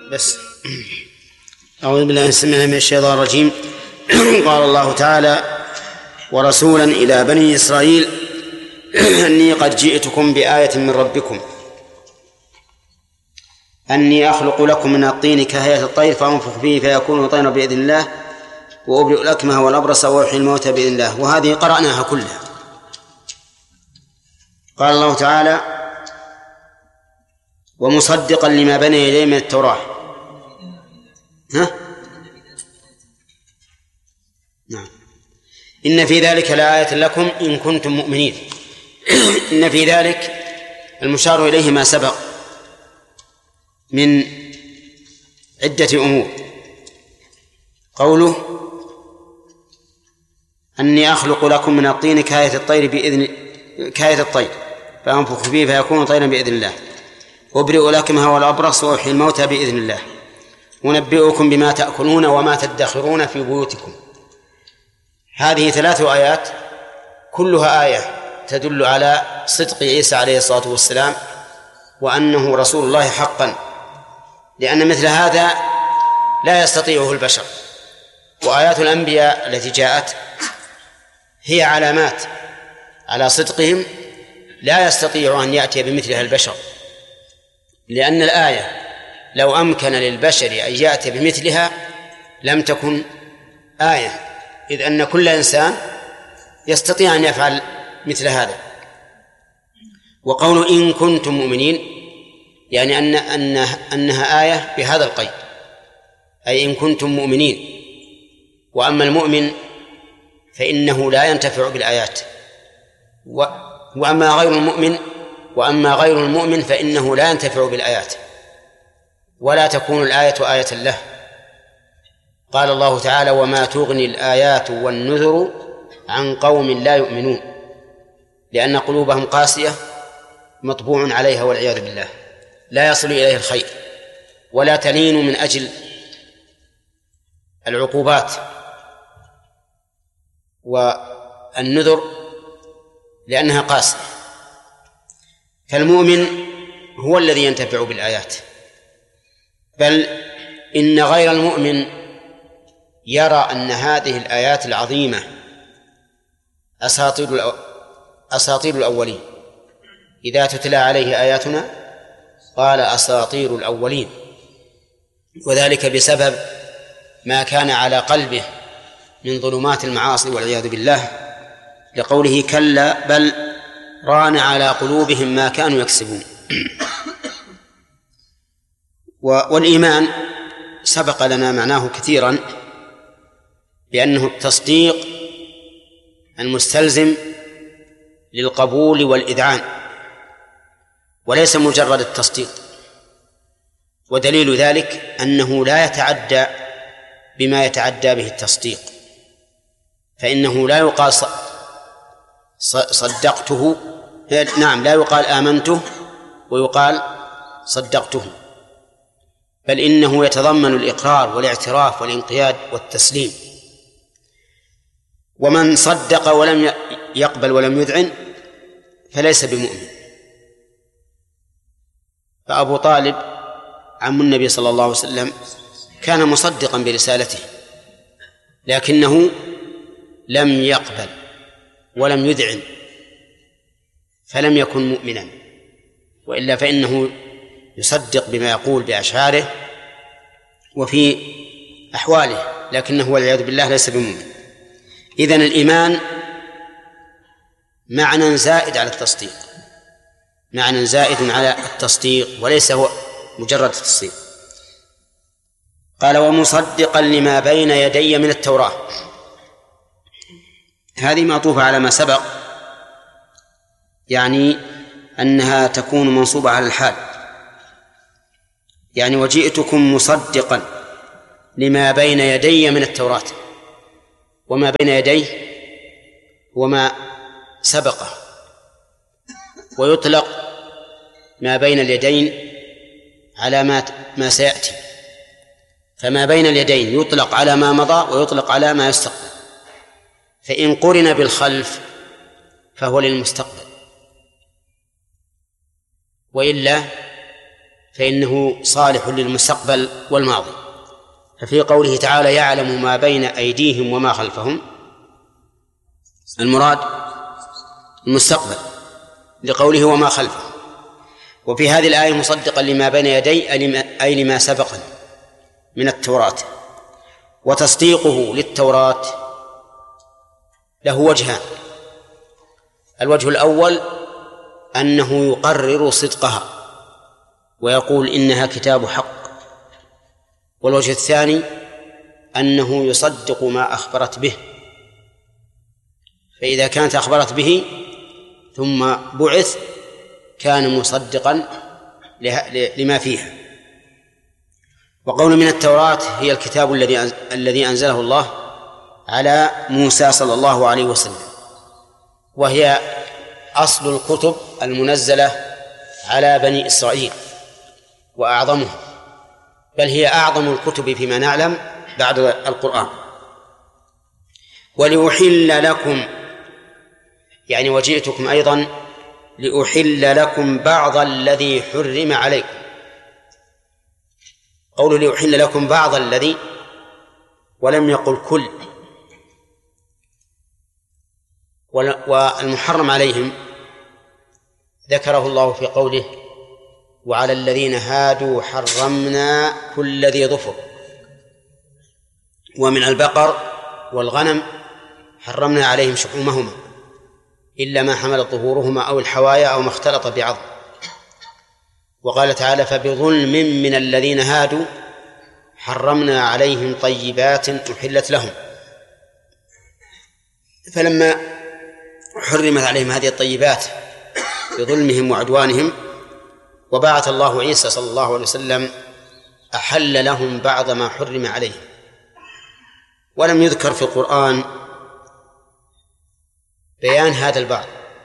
بس أعوذ بالله من الشيطان الرجيم. قال الله تعالى: ورسولا إلى بني إسرائيل أني قد جئتكم بآية من ربكم أني أخلق لكم من الطين كهيئة الطير فأنفخ فيه فيكون طيرا بإذن الله وأبرئ الأكمه والأبرص وأحيي الموتى بإذن الله. وهذه قرأناها كلها. قال الله تعالى: ومصدقا لما بين يديه من التوراة. نعم. إن في ذلك لآية لكم إن كنتم مؤمنين. إن في ذلك المشار إليه ما سبق من عدة أمور. قوله: أني أخلق لكم من الطين كهيئة الطير فأنفخ فيه فيكون طيرا بإذن الله وأبرئ الأكمه والأبرص وأحيي الموتى بإذن الله ونبئكم بما تأكلون وما تدخرون في بيوتكم. هذه 3 آيات كلها آية تدل على صدق عيسى عليه الصلاة والسلام وأنه رسول الله حقا، لأن مثل هذا لا يستطيعه البشر. وآيات الأنبياء التي جاءت هي علامات على صدقهم لا يستطيع أن يأتي بمثلها البشر، لأن الآية لو أمكن للبشر أن يأتي بمثلها لم تكن آية، إذ أن كل إنسان يستطيع أن يفعل مثل هذا. وقول إن كنتم مؤمنين يعني أنها آية بهذا القيد، أي إن كنتم مؤمنين. وأما المؤمن فإنه لا ينتفع بالآيات، وأما غير المؤمن فإنه لا ينتفع بالآيات ولا تكون الآية آية له. قال الله تعالى: وما تغني الآيات والنذر عن قوم لا يؤمنون، لأن قلوبهم قاسية مطبوع عليها والعياذ بالله، لا يصل إليه الخير ولا تلين من أجل العقوبات. والنذر لأنها قاسية. فالمؤمن هو الذي ينتفع بالآيات، بل إن غير المؤمن يرى أن هذه الآيات العظيمة أساطير الأولين. إذا تتلى عليه آياتنا قال أساطير الأولين، وذلك بسبب ما كان على قلبه من ظلمات المعاصي والعياذ بالله، لقوله: كلا بل ران على قلوبهم ما كانوا يكسبون. والإيمان سبق لنا معناه كثيرا بأنه التصديق المستلزم للقبول والإذعان، وليس مجرد التصديق. ودليل ذلك أنه لا يتعدى بما يتعدى به التصديق، فإنه لا يقال صدقته، نعم، لا يقال آمنته ويقال صدقته، بل إنه يتضمن الإقرار والاعتراف والانقياد والتسليم. ومن صدق ولم يقبل ولم يذعن فليس بمؤمن. فأبو طالب عم النبي صلى الله عليه وسلم كان مصدقا برسالته، لكنه لم يقبل ولم يذعن فلم يكن مؤمنا، وإلا فإنه يصدق بما يقول بأشعاره وفي أحواله، لكنه والعياذ بالله ليس بمؤمن. إذن الإيمان معنى زائد على التصديق، معنى زائد على التصديق وليس هو مجرد التصديق. قال: ومصدقا لما بين يدي من التوراة. هذه معطوفة على ما سبق، يعني أنها تكون منصوبة على الحال، يعني وجئتكم مصدقا لما بين يدي من التوراة. وما بين يديه وما سبقه، ويطلق ما بين اليدين على ما سيأتي، فما بين اليدين يطلق على ما مضى ويطلق على ما يستقبل، فإن قرن بالخلف فهو للمستقبل، وإلا فإنه صالح للمستقبل والماضي. ففي قوله تعالى يعلم ما بين أيديهم وما خلفهم المراد المستقبل لقوله وما خلفه. وفي هذه الآية مصدقا لما بين يدي أي لما سبقا من التوراة. وتصديقه للتوراة له وجهان: الوجه الأول أنه يقرر صدقها ويقول إنها كتاب حق، والوجه الثاني أنه يصدق ما أخبرت به، فإذا كانت أخبرت به ثم بعث كان مصدقا لما فيها. وقول من التوراة هي الكتاب الذي أنزله الله على موسى صلى الله عليه وسلم، وهي أصل الكتب المنزلة على بني إسرائيل وأعظمها، بل هي أعظم الكتب فيما نعلم بعد القرآن. ولأحل لكم يعني وجئتكم أيضا لأحل لكم بعض الذي حرم عليكم. قوله لأحل لكم بعض الذي ولم يقل كل. والمحرم عليهم ذكره الله في قوله وعلى الذين هادوا حرمنا كل ذي ظفر، ومن البقر والغنم حرمنا عليهم شحومهما إلا ما حملت ظهورهما أو الحوايا أو ما اختلط بعظم. وقال تعالى فبظلم من الذين هادوا حرمنا عليهم طيبات أحلت لهم. فلما حرمت عليهم هذه الطيبات بظلمهم وعدوانهم وبعث الله عيسى صلى الله عليه وسلم أحل لهم بعض ما حرم عليهم، ولم يذكر في القرآن بيان هذا البعض،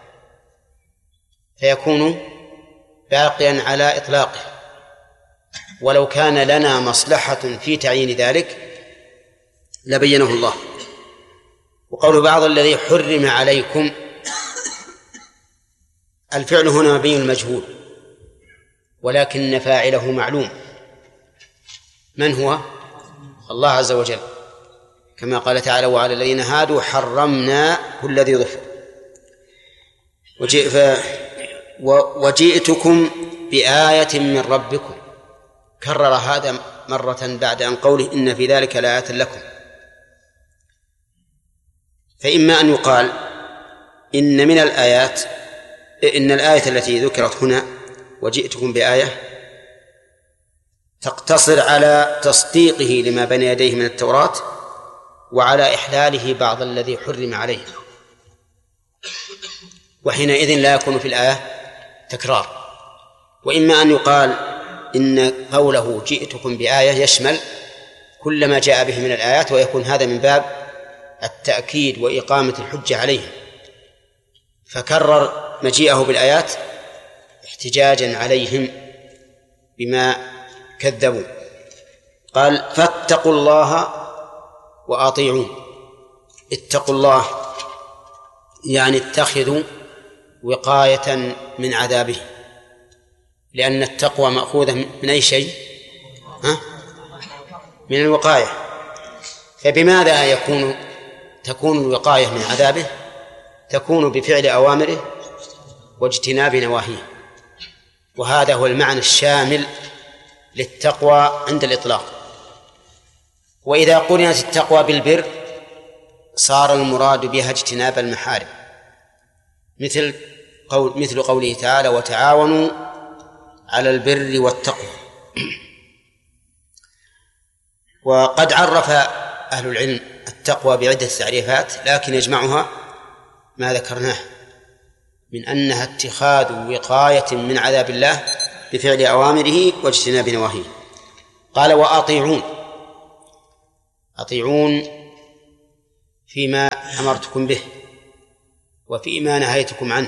فيكون باقيا على إطلاقه، ولو كان لنا مصلحة في تعيين ذلك لبينه الله. وقول بعض الذي حرم عليكم الفعل هنا مبين المجهول، ولكن فاعله معلوم. من هو؟ الله عز وجل، كما قال تعالى وعلى الذين هادوا حرمنا كل ذي ظفر. وجئتكم بآية من ربكم، كرر هذا مرة بعد أن قوله إن في ذلك لآية لكم. فإما أن يقال إن من الآيات إن الآية التي ذكرت هنا وجئتكم بآية تقتصر على تصديقه لما بين يديه من التوراة وعلى إحلاله بعض الذي حرم عليه، وحينئذ لا يكون في الآية تكرار. وإما أن يقال إن قوله جئتكم بآية يشمل كل ما جاء به من الآيات، ويكون هذا من باب التأكيد وإقامة الحجة عليهم، فكرر مجيئه بالآيات احتجاجا عليهم بما كذبوا. قال فاتقوا الله وأطيعون. اتقوا الله يعني اتخذوا وقاية من عذابه، لأن التقوى مأخوذة من أي شيء؟ من الوقاية. فبماذا تكون الوقاية من عذابه؟ تكون بفعل أوامره واجتناب نواهيه، وهذا هو المعنى الشامل للتقوى عند الإطلاق. وإذا قرنت التقوى بالبر صار المراد بها اجتناب المحارم، مثل قوله تعالى وتعاونوا على البر والتقوى. وقد عرف أهل العلم التقوى بعدة تعريفات، لكن يجمعها ما ذكرناه من أنها اتخاذ وقاية من عذاب الله بفعل أوامره واجتناب نواهيه. قال وأطيعون. أطيعون فيما أمرتكم به وفيما نهيتكم عنه،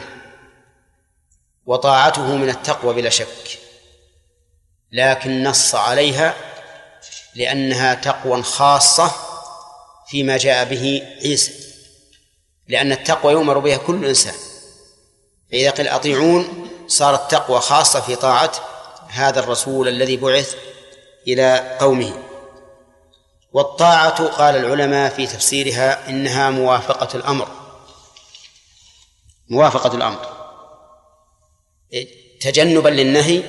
وطاعته من التقوى بلا شك، لكن نص عليها لأنها تقوى خاصة فيما جاء به عيسى، لأن التقوى يؤمر بها كل إنسان، فإذا قيل أطيعون صارت تقوى خاصة في طاعة هذا الرسول الذي بعث إلى قومه. والطاعة قال العلماء في تفسيرها إنها موافقة الأمر، موافقة الأمر تجنبا للنهي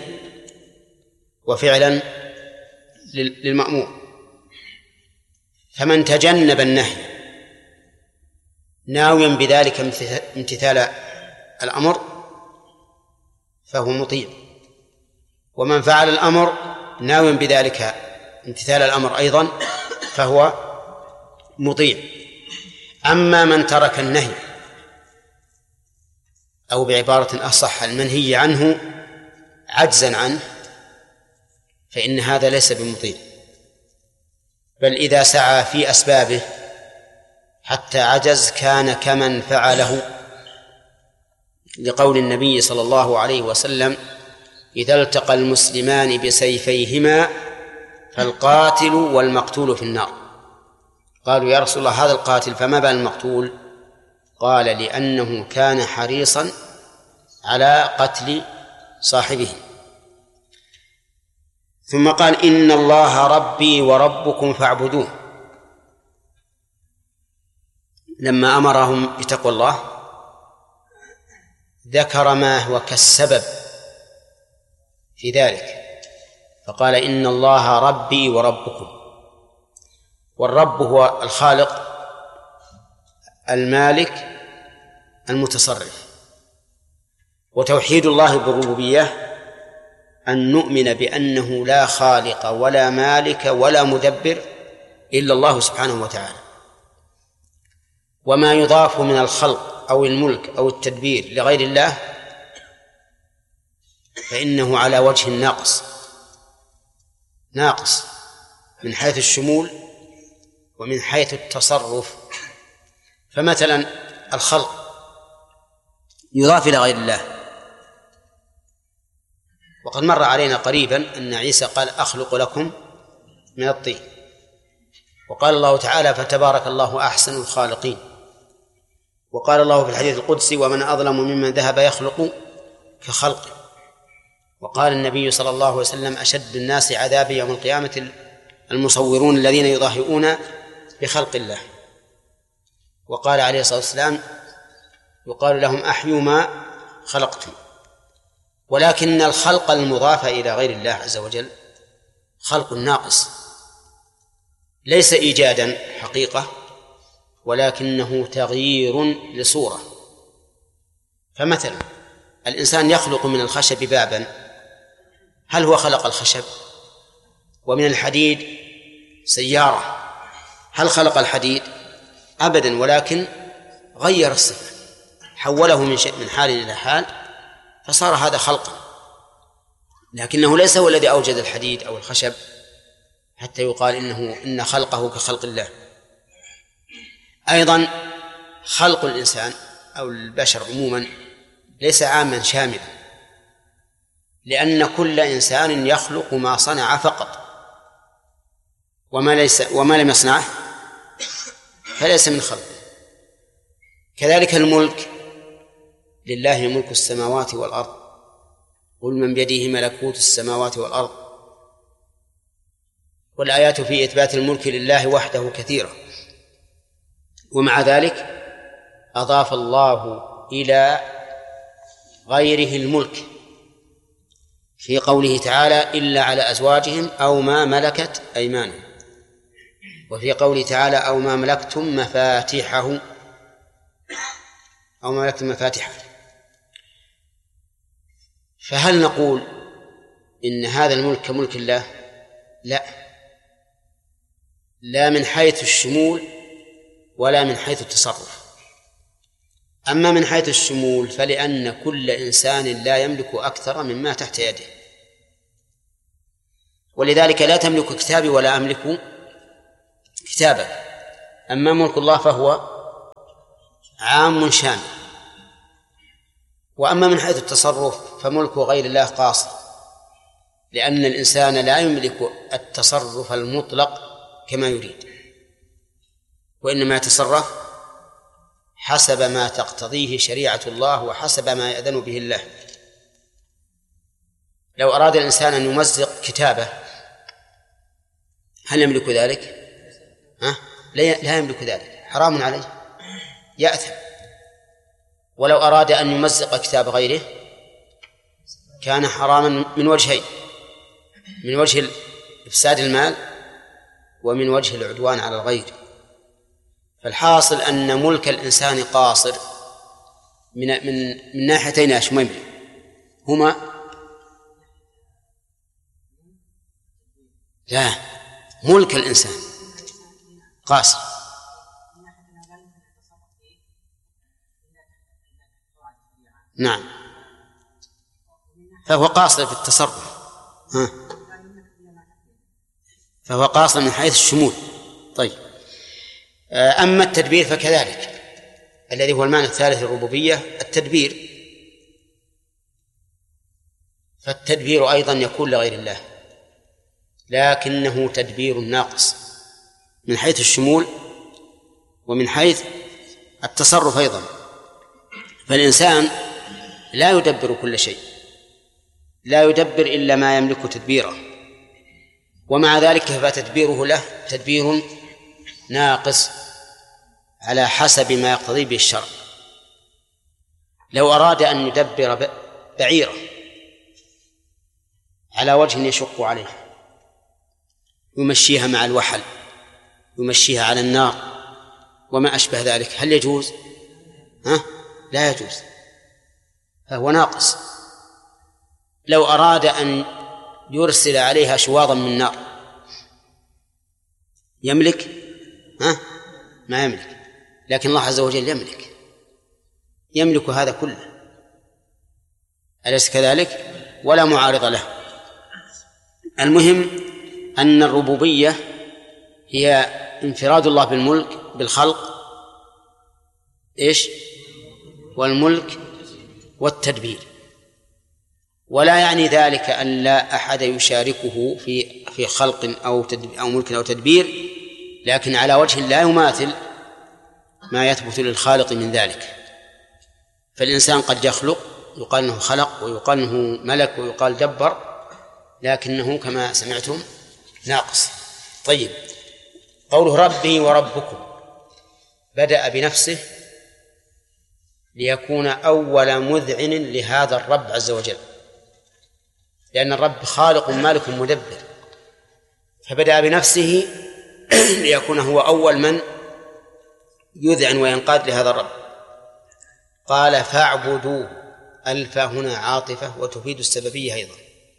وفعلا للمأمور. فمن تجنب النهي ناويا بذلك امتثال الأمر فهو مطيع، ومن فعل الأمر ناويا بذلك امتثال الأمر أيضا فهو مطيع. أما من ترك النهي أو بعبارة أصح المنهي عنه عجزا عنه فإن هذا ليس بمطيع، بل إذا سعى في أسبابه حتى عجز كان كمن فعله، لقول النبي صلى الله عليه وسلم: إذا التقى المسلمان بسيفيهما فالقاتل والمقتول في النار. قالوا: يا رسول الله هذا القاتل فما بال المقتول؟ قال: لأنه كان حريصا على قتل صاحبه. ثم قال: إن الله ربي وربكم فاعبدوه. لما أمرهم بتقوى الله ذكر ما هو كالسبب في ذلك، فقال: إن الله ربي وربكم. والرب هو الخالق المالك المتصرف. وتوحيد الله بالربوبية أن نؤمن بأنه لا خالق ولا مالك ولا مدبر إلا الله سبحانه وتعالى، وما يضاف من الخلق أو الملك أو التدبير لغير الله فإنه على وجه ناقص من حيث الشمول ومن حيث التصرف. فمثلا الخلق يضاف إلى غير الله، وقد مر علينا قريبا أن عيسى قال: أخلق لكم من الطين. وقال الله تعالى: فتبارك الله أحسن الخالقين. وقال الله في الحديث القدسي: ومن أظلم ممن ذهب يخلق كخلقه. وقال النبي صلى الله عليه وسلم: أشد الناس عذابا يوم القيامة المصورون الذين يضاهئون بخلق الله. وقال عليه الصلاة والسلام: يقال لهم: أحيوا ما خلقتم. ولكن الخلق المضاف إلى غير الله عز وجل خلق ناقص، ليس إيجادا حقيقة ولكنه تغيير لصورة. فمثلا الإنسان يخلق من الخشب بابا، هل هو خلق الخشب؟ ومن الحديد سيارة، هل خلق الحديد؟ أبدا، ولكن غير الصفة، حوله من حال إلى حال فصار هذا خلقا، لكنه ليس هو الذي أوجد الحديد أو الخشب حتى يقال إن خلقه كخلق الله. أيضا خلق الإنسان أو البشر عموما ليس عاما شاملا، لأن كل إنسان يخلق ما صنع فقط، وما لم يصنعه فليس من خلقه. كذلك الملك، لله ملك السماوات والأرض، قل من بيده ملكوت السماوات والأرض. والآيات في إثبات الملك لله وحده كثيرة، ومع ذلك أضاف الله إلى غيره الملك في قوله تعالى: إلا على أزواجهم أو ما ملكت أيمانهم، وفي قوله تعالى: أو ما ملكتم مفاتيحه، أو ما ملكتم مفاتيحه. فهل نقول إن هذا الملك كملك الله؟ لا من حيث الشمول ولا من حيث التصرف. أما من حيث الشمول فلأن كل إنسان لا يملك أكثر مما تحت يده، ولذلك لا تملك كتابي ولا أملك كتابك. أما ملك الله فهو عام شامل. وأما من حيث التصرف فملك غير الله قاصر، لأن الإنسان لا يملك التصرف المطلق كما يريد، وإنما يتصرف حسب ما تقتضيه شريعة الله وحسب ما يأذن به الله. لو أراد الإنسان أن يمزق كتابه هل يملك ذلك؟ لا يملك ذلك، حرام عليه، يأثم. ولو أراد أن يمزق كتاب غيره كان حراما من وجهين: من وجه إفساد المال ومن وجه العدوان على الغير. فالحاصل أن ملك الإنسان قاصر من ناحيتين يا شميم، هما: لا، ملك الإنسان قاصر. نعم، فهو قاصر في التصرف، فهو قاصر من حيث الشمول. طيب، أما التدبير فكذلك، الذي هو المعنى الثالث للربوبية التدبير، فالتدبير أيضا يكون لغير الله، لكنه تدبير ناقص من حيث الشمول ومن حيث التصرف أيضا. فالإنسان لا يدبر كل شيء، لا يدبر إلا ما يملك تدبيره، ومع ذلك فتدبيره له تدبير ناقص على حسب ما يقتضي به الشرع. لو أراد أن يدبر بعيره على وجه يشق عليه، يمشيها مع الوحل، يمشيها على النار وما أشبه ذلك، هل يجوز؟ لا يجوز، فهو ناقص. لو أراد أن يرسل عليها شواظا من نار يملك؟ ما يملك، لكن الله عز وجل يملك هذا كله، أليس كذلك؟ ولا معارض له. المهم أن الربوبية هي انفراد الله بالملك بالخلق والملك والتدبير، ولا يعني ذلك أن لا أحد يشاركه في خلق أو ملك أو تدبير، لكن على وجه لا يماثل ما يثبت للخالق من ذلك. فالإنسان قد يخلق، يقال أنه خلق، ويقال أنه ملك، ويقال دبر، لكنه كما سمعتم ناقص. طيب، قوله ربي وربكم بدأ بنفسه ليكون أول مذعن لهذا الرب عز وجل، لأن الرب خالق مالك مدبر، فبدأ بنفسه ليكون هو أول من يذعن وينقاد لهذا الرب. قال فاعبدوه، ألف هنا عاطفة وتفيد السببية أيضا،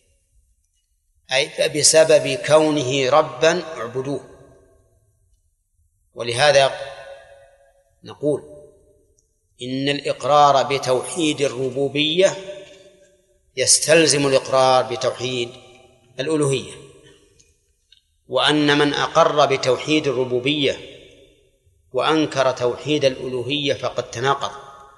أي فبسبب كونه ربا اعبدوه. ولهذا نقول إن الإقرار بتوحيد الربوبية يستلزم الإقرار بتوحيد الألوهية، وأن من أقر بتوحيد الربوبية وأنكر توحيد الألوهية فقد تناقض.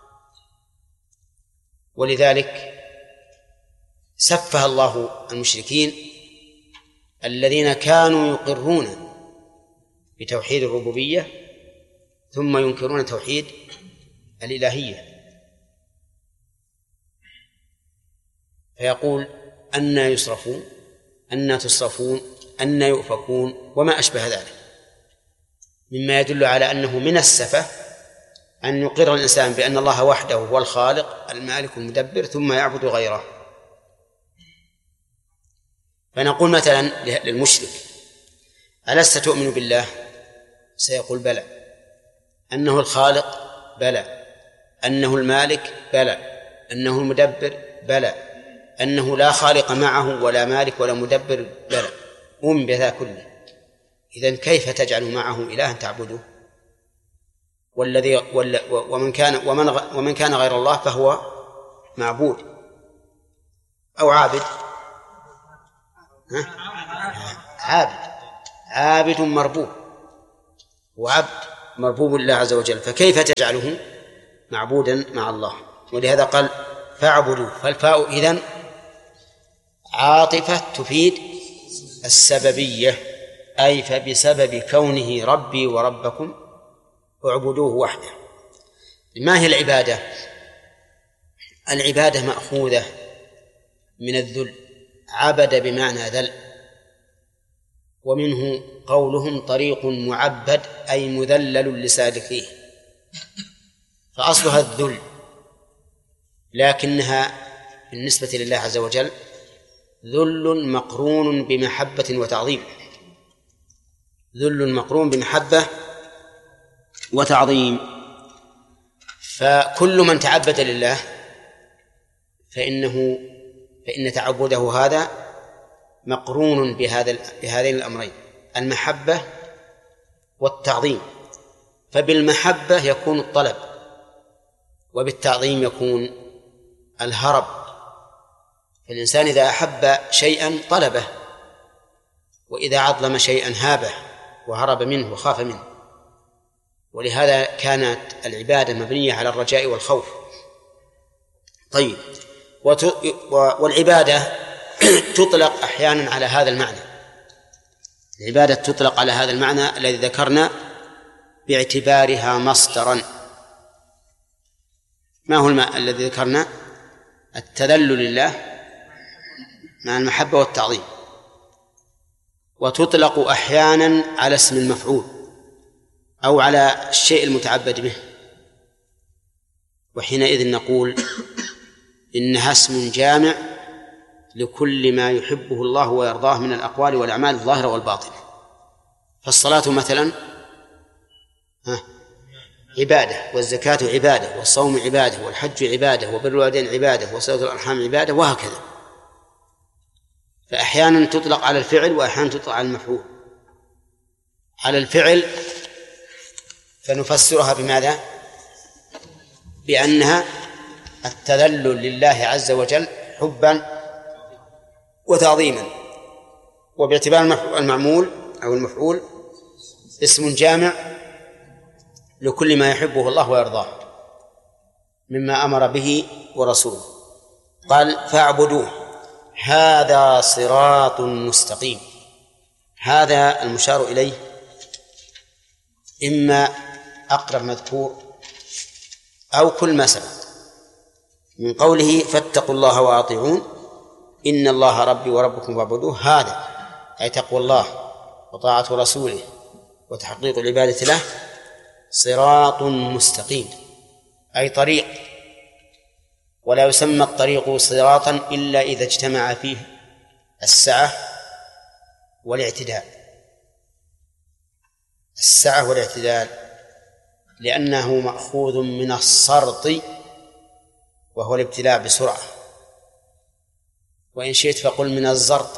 ولذلك سفه الله المشركين الذين كانوا يقرون بتوحيد الربوبية ثم ينكرون توحيد الإلهية، فيقول أنى يصرفون، أنى تصرفون، أنى يؤفكون، وما أشبه ذلك، مما يدل على أنه من السفة أن يقر الإنسان بأن الله وحده هو الخالق المالك المدبر ثم يعبد غيره. فنقول مثلا للمشرك ألست تؤمن بالله؟ سيقول بلى. أنه الخالق؟ بلى. أنه المالك؟ بلى. أنه المدبر؟ بلى. أنه لا خالق معه ولا مالك ولا مدبر؟ بلى. أؤمن بذا كله. إذن كيف تجعل معه إلها تعبده؟ ومن كان غير الله فهو معبود أو عابد. عابد مربوب، وعبد مربوب الله عز وجل، فكيف تجعله معبودا مع الله؟ ولهذا قال فاعبدوا، فالفاء إذن عاطفة تفيد السببية، أي فبسبب كونه ربي وربكم اعبدوه وحده. ما هي العبادة؟ العبادة مأخوذة من الذل عبد بمعنى ذل، ومنه قولهم طريق معبد أي مذلل لسالكيه، فأصلها الذل، لكنها بالنسبة لله عز وجل ذل مقرون بمحبة وتعظيم، ذل مقرون بمحبة وتعظيم. فكل من تعبد لله فإن تعبده هذا مقرون بهذين الأمرين، المحبة والتعظيم. فبالمحبة يكون الطلب، وبالتعظيم يكون الهرب. فالإنسان إذا أحب شيئا طلبه، وإذا عظم شيئا هابه وهرب منه وخاف منه. ولهذا كانت العبادة مبنية على الرجاء والخوف. طيب، والعبادة تطلق أحيانا على هذا المعنى، العبادة تطلق على هذا المعنى الذي ذكرنا باعتبارها مصدرا. ما هو المعنى الذي ذكرنا؟ التذلل لله مع المحبة والتعظيم. وتطلق أحيانا على اسم المفعول أو على الشيء المتعبد به، وحينئذ نقول إنها اسم جامع لكل ما يحبه الله ويرضاه من الأقوال والأعمال الظاهرة والباطنة. فالصلاة مثلا عبادة، والزكاة عبادة، والصوم عبادة، والحج عبادة، وبر الوالدين عبادة، وصلة الأرحام عبادة، وهكذا. فأحيانا تطلق على الفعل وأحيانا تطلق على المفعول. على الفعل فنفسرها بماذا؟ بأنها التذلل لله عز وجل حبا وتعظيما. وباعتبار المعمول أو المفعول اسم جامع لكل ما يحبه الله ويرضاه مما أمر به ورسوله. قال فاعبدوه هذا صراط مستقيم. هذا المشار إليه إما أقرب مذكور أو كل ما سبق من قوله فاتقوا الله وأطيعون إن الله ربي وربكم فاعبدوه. هذا أي تقوى الله وطاعة رسوله وتحقيق العبادة له صراط مستقيم أي طريق. ولا يسمى الطريق صراطا إلا إذا اجتمع فيه السعة والاعتدال. السعة والاعتدال لأنه مأخوذ من السرط وهو الابتلاع بسرعة، وإن شئت فقل من الزرط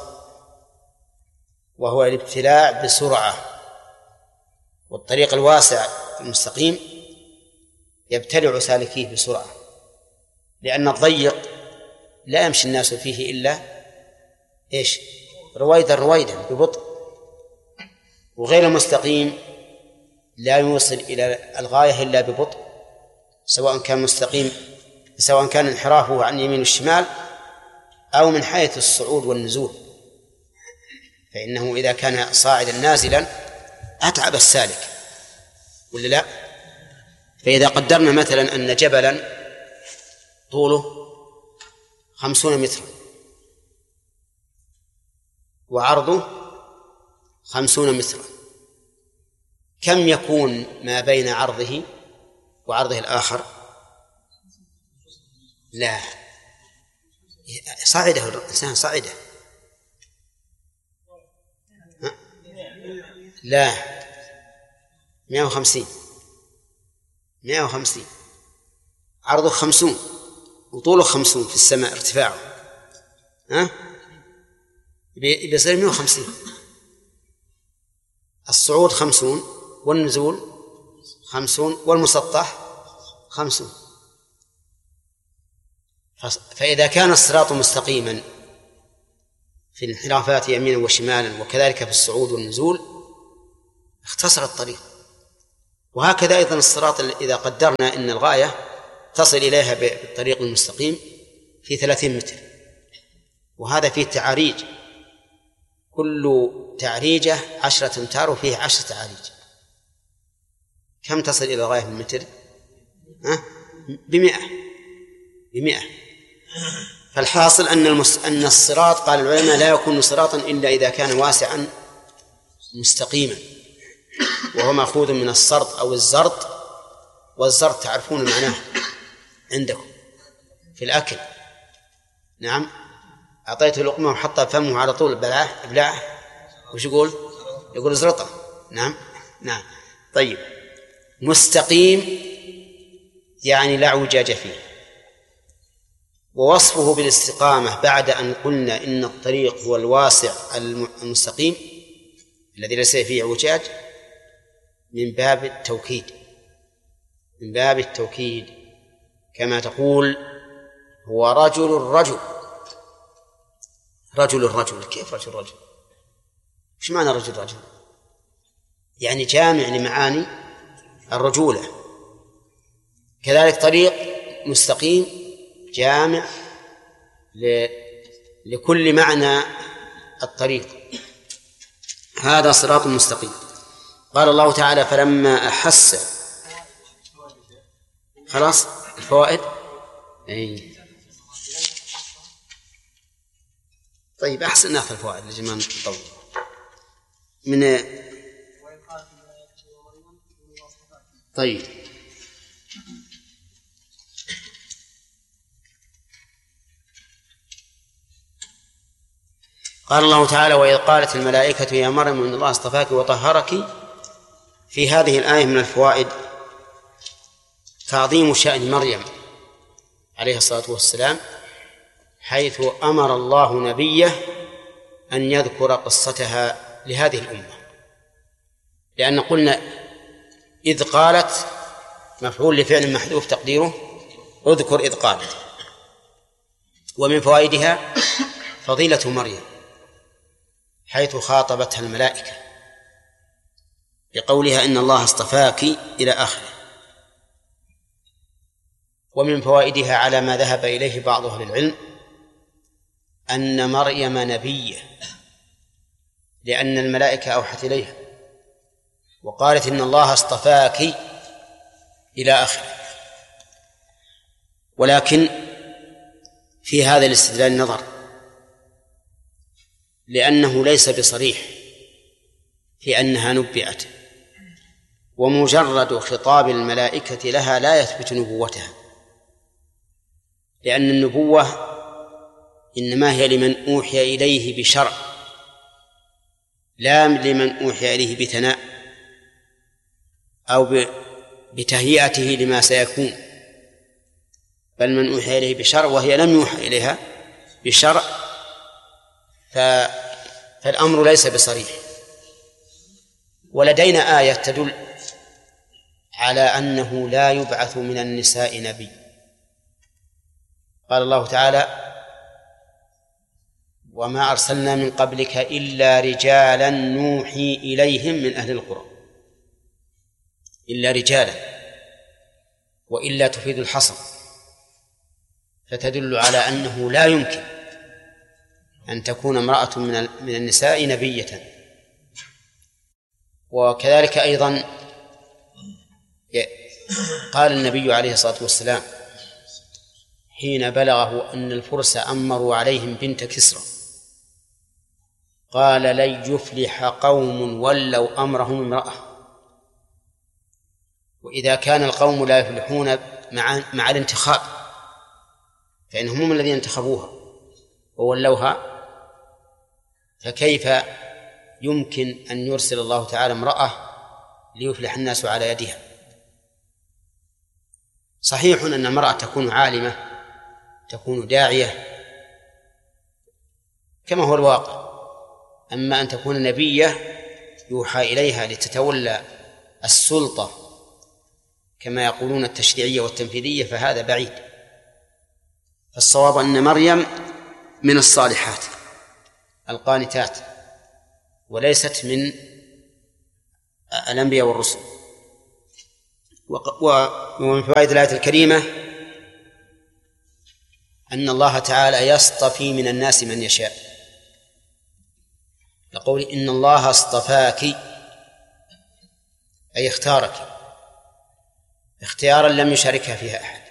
وهو الابتلاع بسرعة. والطريق الواسع المستقيم يبتلع سالكيه بسرعة، لأن الضيق لا يمشي الناس فيه إلا رويدا رويدا ببطء، وغير المستقيم لا يوصل إلى الغاية إلا ببطء، سواء كان مستقيم، سواء كان انحرافه عن يمين والشمال أو من حيث الصعود والنزول، فإنه إذا كان صاعدا نازلا أتعب السالك ولا لا؟ فإذا قدرنا مثلا أن جبلا طوله 50 مترا وعرضه 50 مترا، كم يكون ما بين عرضه وعرضه الآخر؟ لا، صعده الإنسان صعده، لا 150 عرضه 50 وطوله 50 في السماء ارتفاعه، بيصير 150. الصعود 50 والنزول 50 والمسطح 50. فإذا كان الصراط مستقيما في الانحرافات يمينا وشمالا وكذلك في الصعود والنزول اختصر الطريق. وهكذا أيضا الصراط إذا قدرنا أن الغاية تصل إليها بالطريق المستقيم في 30 متر، وهذا فيه تعاريج، كل تعريجة 10 أمتار وفيه 10 تعاريج، كم تصل إلى الغاية بالمتر؟ ب100. فالحاصل أن الصراط قال العلماء لا يكون صراطا إلا إذا كان واسعا مستقيما، وهو مأخوذ من الصرط أو الزرط، والزرط تعرفون معناه عندكم في الأكل. نعم، أعطيته لقمة وحطها فمه على طول بلعه وش يقول؟ يقول زرطة. نعم. طيب، مستقيم يعني لا اعوجاج فيه. ووصفه بالاستقامة بعد أن قلنا إن الطريق هو الواسع المستقيم الذي ليس فيه اعوجاج من باب التوكيد، كما تقول هو رجل. كيف رجل؟ إيش معنى رجل؟ يعني جامع لمعاني الرجولة. كذلك طريق مستقيم جامع لكل معنى الطريق. هذا صراط مستقيم. قال الله تعالى فلما أحس. خلاص الفوائد. طيب أحسن ناخذ الفوائد لجمال الطول من. طيب قال الله تعالى وإذ قالت الملائكة يا مريم إن الله اصطفاك وطهرك. في هذه الآية من الفوائد تعظيم شأن مريم عليه الصلاة والسلام، حيث أمر الله نبيه أن يذكر قصتها لهذه الأمة، لأن قلنا إذ قالت مفعول لفعل محذوف تقديره اذكر إذ قالت. ومن فوائدها فضيلة مريم حيث خاطبتها الملائكة بقولها إن الله اصطفاك إلى آخره. ومن فوائدها على ما ذهب إليه بعض أهل العلم أن مريم نبية، لأن الملائكة أوحت إليها وقالت إن الله اصطفاك إلى آخره. ولكن في هذا الاستدلال نظر، لأنه ليس بصريح في أنها نبئت، ومجرد خطاب الملائكة لها لا يثبت نبوتها، لأن النبوة إنما هي لمن أوحي إليه بشرع، لا لمن أوحي إليه بثناء أو بتهيئته لما سيكون، بل من أوحي إليه بشرع وهي لم يوحى إليها بشرع، فالأمر ليس بصريح. ولدينا آية تدل على أنه لا يبعث من النساء نبي. قال الله تعالى وما أرسلنا من قبلك إلا رجالا نوحي إليهم من أهل القرى. إلا رجالا، وإلا تفيد الحصر، فتدل على أنه لا يمكن أن تكون امرأة من النساء نبية. وكذلك أيضا قال النبي عليه الصلاة والسلام حين بلغه أن الفرس أمروا عليهم بنت كسرى قال لن يفلح قوم ولوا أمرهم امرأة. وإذا كان القوم لا يفلحون مع الانتخاب، فإنهم هم الذين انتخبوها وولوها، فكيف يمكن أن يرسل الله تعالى امرأة ليفلح الناس على يدها؟ صحيح أن المرأة تكون عالمة، تكون داعية كما هو الواقع، أما أن تكون نبية يوحى إليها لتتولى السلطة كما يقولون التشريعية والتنفيذية فهذا بعيد. فالصواب أن مريم من الصالحات القانتات، وليست من الأنبياء والرسل. ومن فوائد الآية الكريمة أن الله تعالى يصطفي من الناس من يشاء، يقول إن الله اصطفاك أي اختارك اختيارا لم يشاركها فيها أحد.